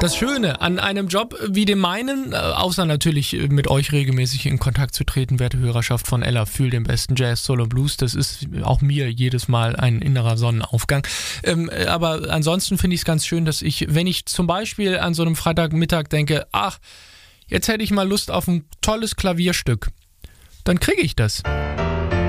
Das Schöne an einem Job wie dem meinen, außer natürlich mit euch regelmäßig in Kontakt zu treten, werte Hörerschaft von Ella, fühl den besten Jazz, Soul und Blues, das ist auch mir jedes Mal ein innerer Sonnenaufgang. Aber ansonsten finde ich es ganz schön, dass wenn ich zum Beispiel an so einem Freitagmittag denke, ach, jetzt hätte ich mal Lust auf ein tolles Klavierstück, dann kriege ich das.